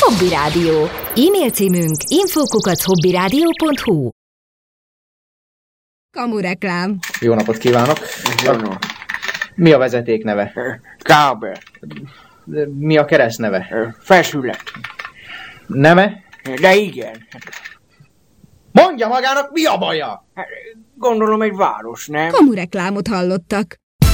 Hobby Rádió. E-mail címünk info@hobbyradio.hu. Kamureklám. Jó napot kívánok! Mi a vezeték neve? Kábel. Mi a keresztneve? Feszület. Neme? De igen. Mondja magának, mi a baja? Gondolom egy város, nem? Kamureklámot hallottak.